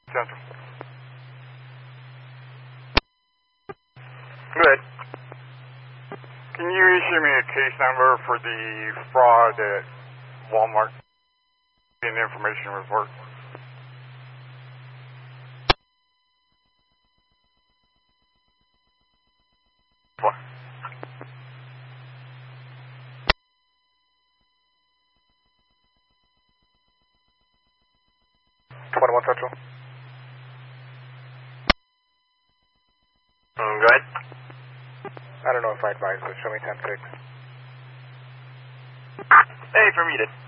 Central. Good. Can you issue me a case number for the fraud at Walmart and information report? What? 21 Central. Go ahead. I don't know if I advise, but show me 10-6. Hey, from you did.